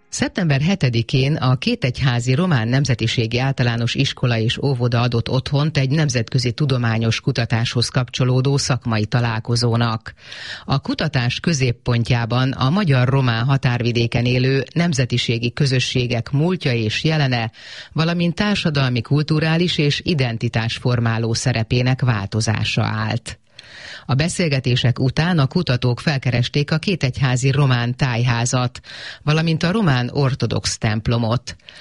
Szeptember 7-én a Kétegyházi Román Nemzetiségi Általános Iskola és Óvoda adott otthont egy nemzetközi tudományos kutatáshoz kapcsolódó szakmai találkozónak. A kutatás középpontjában a magyar-román határvidéken élő nemzetiségi közösségek múltja és jelene, valamint társadalmi, kulturális és identitásformáló szerepének változása állt. A beszélgetések után a kutatók felkeresték a Kétegyházi Román Tájházat, valamint a román ortodox templomot.